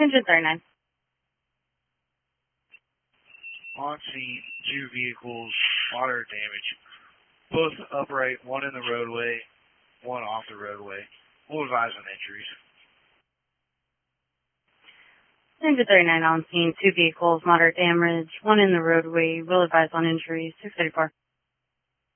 Engine 39. On scene, 2 vehicles, moderate damage. Both upright, one in the roadway, one off the roadway. We'll advise on injuries. Engine 39 on scene, 2 vehicles, moderate damage, one in the roadway. We'll advise on injuries. 634.